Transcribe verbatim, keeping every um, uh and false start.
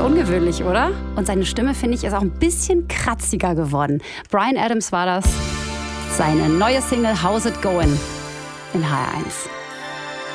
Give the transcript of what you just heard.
ungewöhnlich, oder? Und seine Stimme, finde ich, ist auch ein bisschen kratziger geworden. Bryan Adams war das. Seine neue Single How's It Goin' in H R eins.